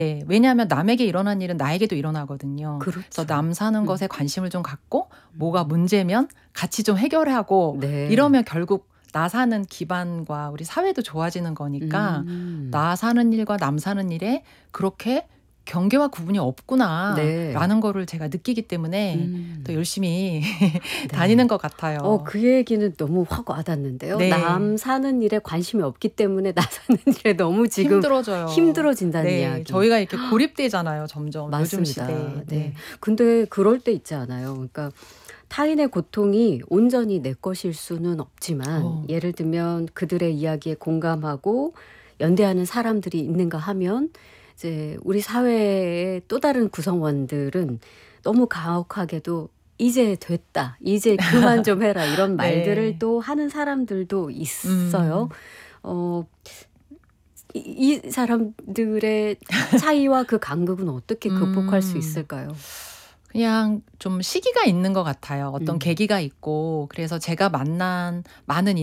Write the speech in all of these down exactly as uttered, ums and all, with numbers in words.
네. 왜냐하면 남에게 일어난 일은 나에게도 일어나거든요. 그래서 그렇죠. 남 사는 음. 것에 관심을 좀 갖고 뭐가 문제면 같이 좀 해결하고 네. 이러면 결국 나 사는 기반과 우리 사회도 좋아지는 거니까 음. 나 사는 일과 남 사는 일에 그렇게 경계와 구분이 없구나라는 네. 거를 제가 느끼기 때문에 음. 더 열심히 네. 다니는 것 같아요. 어 그 얘기는 너무 확 와닿는데요. 네. 남 사는 일에 관심이 없기 때문에 나 사는 일에 너무 지금 힘들어져요. 힘들어진다는 네. 이야기. 저희가 이렇게 고립되잖아요, 점점 요즘 맞습니다. 시대에. 네. 네. 근데 그럴 때 있지 않아요. 그러니까 타인의 고통이 온전히 내 것일 수는 없지만 어. 예를 들면 그들의 이야기에 공감하고 연대하는 사람들이 있는가 하면 이제 우리 사회의 또 다른 구성원들은 너무 가혹하게도 "이제 됐다. 이제 그만 좀 해라." 이런 말들을 네. 또 하는 사람들도 있어요. 음. 어 이 이 사람들의 차이와 그 간극은 어떻게 극복할 수 음. 있을까요? 그냥 좀 시기가 있는 것 같아요. 어떤 음. 계기가 있고 그래서 제가 만난 많은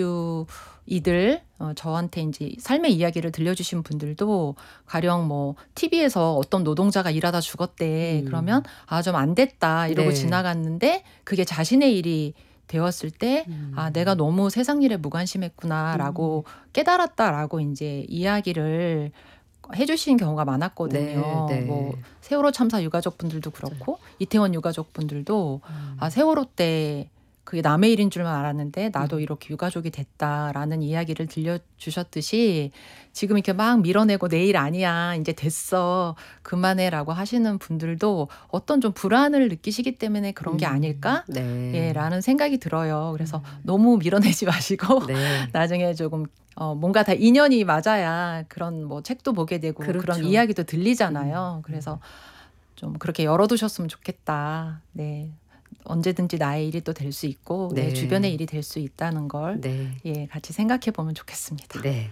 인터뷰이들 어 저한테 인제 삶의 이야기를 들려주신 분들도 가령 뭐 티비에서 어떤 노동자가 일하다 죽었대. 음. 그러면 '아 좀 안 됐다.' 이러고 네. 지나갔는데 그게 자신의 일이 되었을 때 음. '아 내가 너무 세상 일에 무관심했구나.'라고 음. 깨달았다라고 인제 이야기를 해 주시는 경우가 많았거든요. 네. 뭐 네. 세월호 참사 유가족분들도 그렇고 이태원 유가족분들도 음. '아 세월호 때 그게 남의 일인 줄만 알았는데 나도 음. 이렇게 유가족이 됐다.'라는 이야기를 들려주셨듯이 지금 이렇게 막 밀어내고 "내 일 아니야. 인제 됐어. 그만해."라고 하시는 분들도 어떤 좀 불안을 느끼시기 때문에 그런 게 음. 아닐까? 네. 예 라는 생각이 들어요. 그래서 음. 너무 밀어내지 마시고 네. 나중에 조금 어 뭔가 다 인연이 맞아야 그런 뭐 책도 보게 되고 그런 그렇죠. 이야기도 음. 들리잖아요. 음. 그래서 좀 그렇게 열어두셨으면 좋겠다. 네. 언제든지 나의 일이 또 될 수 있고 내 주변의 네. 일이 될 수 있다는 걸 네. 예 같이 생각해 보면 좋겠습니다. 네.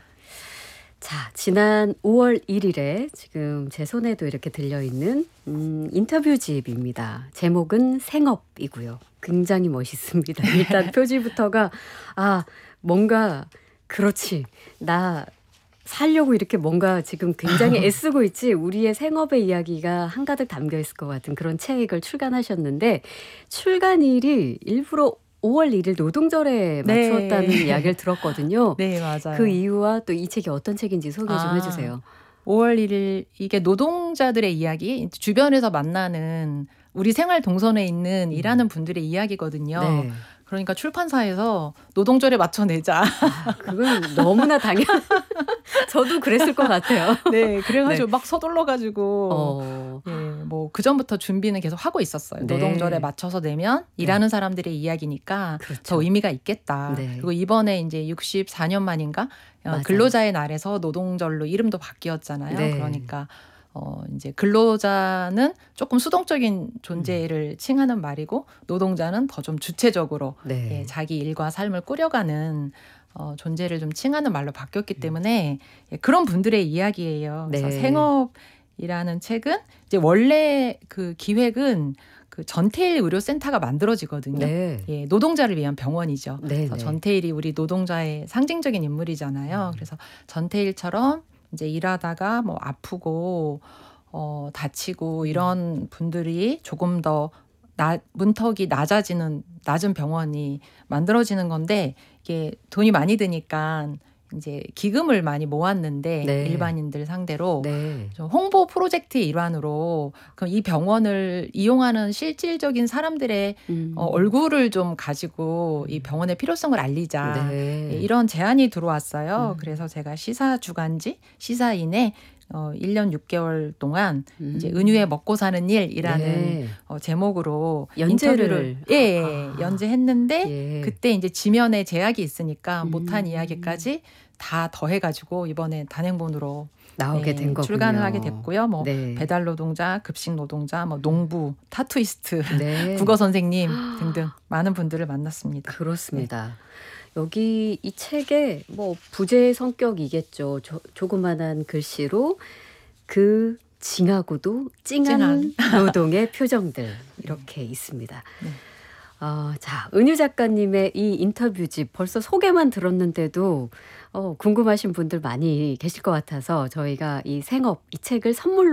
자 지난 오월 일일에 지금 제 손에도 이렇게 들려있는 음 인터뷰집입니다. 제목은 생업이고요. 굉장히 멋있습니다. 일단 표지부터가 아 뭔가 '그렇지. 나 살려고 이렇게 뭔가 지금 굉장히 애쓰고 있지. 우리의 생업의 이야기가 한가득 담겨 있을 것 같은 그런 책을 출간하셨는데 출간일이 일부러 오월 일일 노동절에 맞추었다는 네. 이야기를 들었거든요. 네 그 맞아요. 이유와 또 이 책이 어떤 책인지 소개 좀 해 아. 주세요. 오월 일일 이게 노동자들의 이야기 주변에서 만나는 우리 생활 동선에 있는 일하는 음. 분들의 이야기거든요. 네. 그러니까 출판사에서 "노동절에 맞춰 내자." 아 그건 너무나 당연 저도 그랬을 것 같아요. 네. 그래 네. 가지고 막 서둘러 가지고 어. 예 뭐 그전부터 준비는 계속 하고 있었어요. '노동절에 네. 맞춰서 내면 네. 일하는 사람들의 이야기니까 더 그렇죠. 의미가 있겠다.' 네. 그리고 이번에 인제 육십사 년 만인가 어 맞아요. 근로자의 날에서 노동절로 이름도 바뀌었잖아요. 네. 그러니까 어 인제 근로자는 쪼끔 수동적인 음. 존재를 칭하는 말이고 노동자는 더 좀 주체적으로 네. 예 자기 일과 삶을 꾸려가는 어 존재를 좀 칭하는 말로 바뀌었기 음. 때문에 예 그런 분들의 이야기예요. 그래서 네. 생업이라는 책은 이제 원래 그 기획은 그 전태일 의료센터가 만들어지거든요. 네. 예 노동자를 위한 병원이죠. 그래서 네네. 전태일이 우리 노동자의 상징적인 인물이잖아요. 음. 그래서 전태일처럼 인제 일하다가 뭐 아프고 어 다치고 음. 이런 분들이 조금 더 낮 문턱이 낮아지는 낮은 병원이 만들어지는 건데 이게 돈이 많이 드니깐 인제 기금을 많이 모았는데 네. 일반인들 상대로 네. 좀 홍보 프로젝트의 일환으로 그럼 이 병원을 이용하는 실질적인 사람들의 어 음. 얼굴을 좀 가지고 이 음. 병원의 필요성을 알리자. 예 네. 이런 제안이 들어왔어요. 음. 그래서 제가 시사 주간지 시사인에 어 일 년 육 개월 동안 인제 음. 은유의 먹고 사는 일이라는 네. 어 제목으로 인터뷰를 연재를 예예 아. 연재했는데 예. 그때 인제 지면에 제약이 있으니까 못한 음. 이야기까지 다 더해 가지고 이번에 단행본으로 나오게 예 된 출간을 하게 거군요. 됐고요. 뭐 네. 배달 노동자, 급식 노동자, 뭐 음. 농부, 타투이스트, 네. 국어 선생님 등등 많은 분들을 만났습니다. 네. 그렇습니다. 여기 이 책에 뭐 부제의 성격이겠죠. 조 조그마한 글씨로 그 징하고도 찡한 찡한. 노동의 표정들 이렇게 있습니다. 네. 어, 자, 은유 작가님의 이 인터뷰집 벌써 소개만 들었는데도 어, 궁금하신 분들 많이 계실 것 같아서 저희가 이 생업, 이 책을 선물로